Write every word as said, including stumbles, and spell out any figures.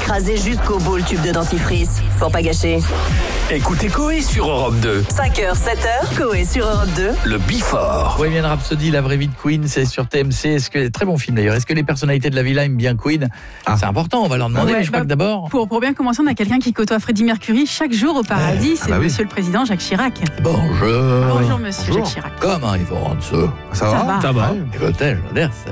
écrasé jusqu'au bout le tube de dentifrice. Pour pas gâcher. Écoutez Coé sur Europe deux. cinq heures, sept heures, Coé sur Europe deux. Le Before. Bohemian Rhapsody, la vraie vie de Queen, c'est sur T M C. Est-ce que très bon film d'ailleurs. Est-ce que les personnalités de la villa aiment bien Queen? ah. C'est important, on va leur demander. Ouais, mais je bah, crois que d'abord. Pour, pour bien commencer, on a quelqu'un qui côtoie Freddie Mercury chaque jour au paradis. Ouais. C'est Ah bah Monsieur oui. le Président Jacques Chirac. Bonjour. Bonjour Monsieur Bonjour. Jacques Chirac. Comment ils vont en dessous? Ça va. Ça va. Écoutez, je veux dire,